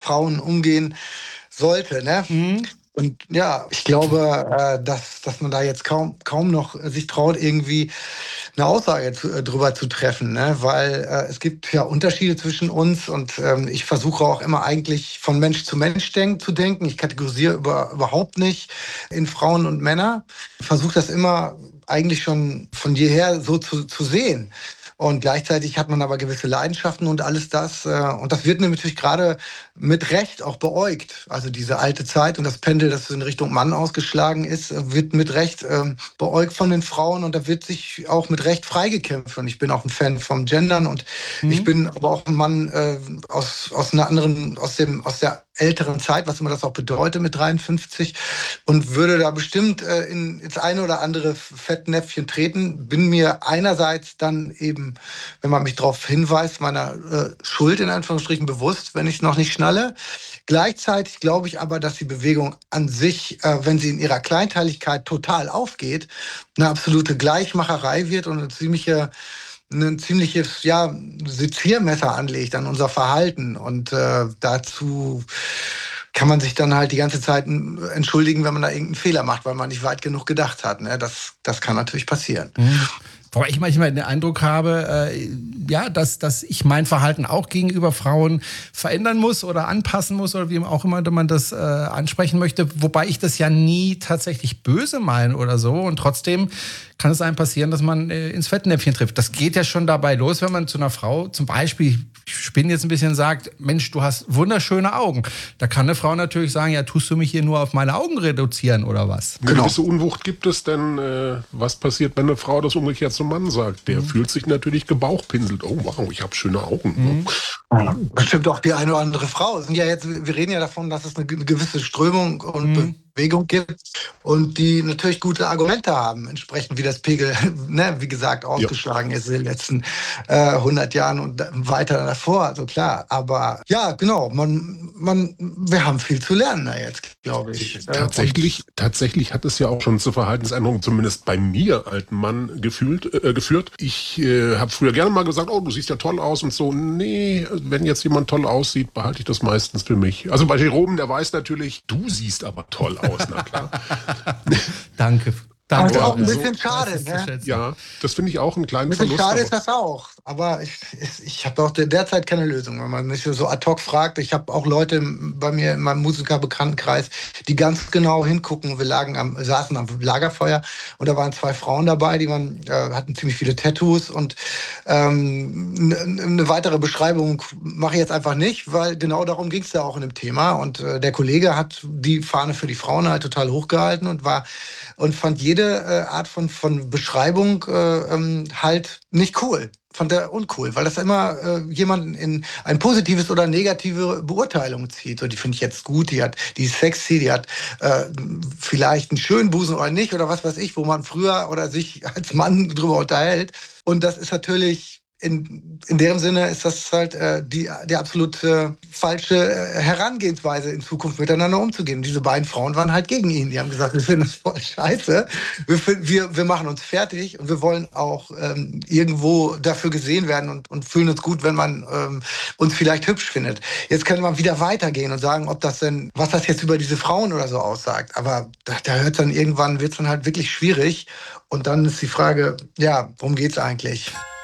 Frauen umgehen sollte, ne? Mhm. Und ja, ich glaube, dass man da jetzt kaum noch sich traut, irgendwie eine Aussage drüber zu treffen, ne? Weil es gibt ja Unterschiede zwischen uns und ich versuche auch immer eigentlich von Mensch zu Mensch zu denken. Ich kategorisiere überhaupt nicht in Frauen und Männer. Ich versuche das immer eigentlich schon von jeher so zu sehen. Und gleichzeitig hat man aber gewisse Leidenschaften und alles das. Und das wird natürlich gerade mit Recht auch beäugt. Also diese alte Zeit und das Pendel, das in Richtung Mann ausgeschlagen ist, wird mit Recht beäugt von den Frauen und da wird sich auch mit Recht freigekämpft. Und ich bin auch ein Fan vom Gendern und ich Mhm. bin aber auch ein Mann aus einer anderen, aus der älteren Zeit, was immer das auch bedeutet mit 53 und würde da bestimmt ins eine oder andere Fettnäpfchen treten. Bin mir einerseits dann eben, wenn man mich darauf hinweist, meiner Schuld in Anführungsstrichen bewusst, wenn ich es noch nicht schnalle. Gleichzeitig glaube ich aber, dass die Bewegung an sich, wenn sie in ihrer Kleinteiligkeit total aufgeht, eine absolute Gleichmacherei wird und ein ziemliches Seziermesser anlegt an unser Verhalten. Und dazu kann man sich dann halt die ganze Zeit entschuldigen, wenn man da irgendeinen Fehler macht, weil man nicht weit genug gedacht hat. Ne? Das kann natürlich passieren. Mhm. Wobei ich manchmal den Eindruck habe, dass ich mein Verhalten auch gegenüber Frauen verändern muss oder anpassen muss oder wie auch immer man das ansprechen möchte. Wobei ich das ja nie tatsächlich böse meine oder so. Und trotzdem kann es einem passieren, dass man ins Fettnäpfchen trifft. Das geht ja schon dabei los, wenn man zu einer Frau zum Beispiel, ich spinne jetzt ein bisschen, sagt, Mensch, du hast wunderschöne Augen. Da kann eine Frau natürlich sagen, ja, tust du mich hier nur auf meine Augen reduzieren oder was? Eine gewisse Unwucht gibt es, denn was passiert, wenn eine Frau das umgekehrt zum Mann sagt? Der fühlt sich natürlich gebauchpinselt. Oh, wow, ich habe schöne Augen. Ja, bestimmt auch die eine oder andere Frau. Wir reden ja davon, dass es eine gewisse Strömung und Bewegung gibt und die natürlich gute Argumente haben, entsprechend wie das Pegel, ne, wie gesagt, ausgeschlagen ist in den letzten 100 Jahren und weiter davor, also klar. Aber ja, genau, wir haben viel zu lernen da jetzt, glaube ich. Tatsächlich hat es ja auch schon zu Verhaltensänderungen, zumindest bei mir, alten Mann, geführt. Ich habe früher gerne mal gesagt, oh, du siehst ja toll aus und so. Nee, wenn jetzt jemand toll aussieht, behalte ich das meistens für mich. Also bei Jerome, der weiß natürlich, du siehst aber toll aus, na klar. Danke. Das ist auch ein bisschen schade, ne? Ja, das finde ich auch einen kleinen Ein bisschen Verlust. schade ist das auch. Aber ich habe auch derzeit keine Lösung, wenn man mich so ad hoc fragt. Ich habe auch Leute bei mir in meinem Musikerbekanntenkreis, die ganz genau hingucken. Wir saßen am Lagerfeuer und da waren 2 Frauen dabei, die hatten ziemlich viele Tattoos und eine weitere Beschreibung mache ich jetzt einfach nicht, weil genau darum ging es ja auch in dem Thema. Und der Kollege hat die Fahne für die Frauen halt total hochgehalten und fand jede Art von Beschreibung halt nicht cool. Fand er uncool, weil das immer jemanden in ein positives oder negative Beurteilung zieht. So, die finde ich jetzt gut, die ist sexy, die hat vielleicht einen schönen Busen oder nicht oder was weiß ich, wo man früher oder sich als Mann drüber unterhält. Und das ist natürlich in deren Sinne ist das halt die absolut falsche Herangehensweise, in Zukunft miteinander umzugehen. Und diese beiden Frauen waren halt gegen ihn. Die haben gesagt, wir finden das voll scheiße. Wir machen uns fertig und wir wollen auch irgendwo dafür gesehen werden und fühlen uns gut, wenn man uns vielleicht hübsch findet. Jetzt könnte man wieder weitergehen und sagen, was das jetzt über diese Frauen oder so aussagt. Aber da hört dann irgendwann, wird es dann halt wirklich schwierig. Und dann ist die Frage, ja, worum geht's eigentlich?